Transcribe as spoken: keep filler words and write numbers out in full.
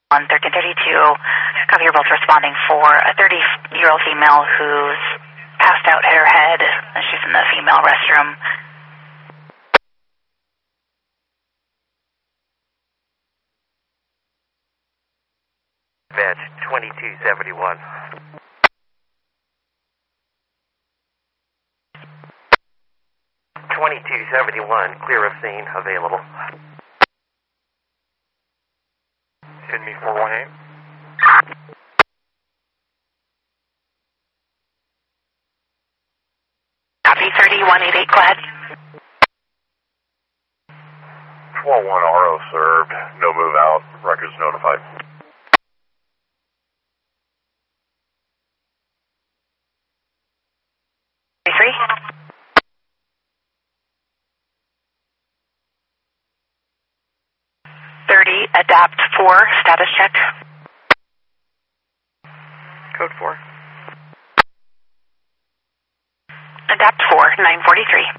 On thirteen thirty-two, copy, you're both responding for a thirty-year-old female who's passed out, hit her head, and she's in the female restroom. Badge twenty-two seventy-one. twenty-two seventy-one, clear of scene, available. Send me four one eight. Copy, thirty-one eighty-eight, go ahead. twelve one R O served, no move out, records notified. thirty-three. thirty, adapt four, status check. Code four. Adapt four, nine forty-three.